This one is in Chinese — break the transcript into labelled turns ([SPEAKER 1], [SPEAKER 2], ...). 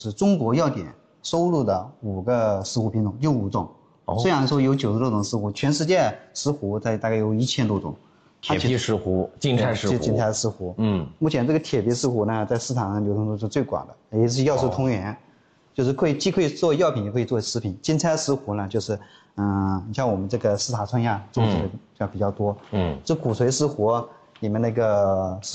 [SPEAKER 1] 是中国药典收录的5个石斛品种，就5种。虽然说有90多种石斛，全世界石斛大概有1000多种。
[SPEAKER 2] 铁皮石斛、金钗石斛、
[SPEAKER 1] 金钗石斛。目前这个铁皮石斛呢，在市场上流通度是最广的，也是药食同源，就是既可以做药品，也可以做食品。金钗石斛呢，就是你像我们这个四塔春呀，种植的比较多。这骨髓石斛里面那个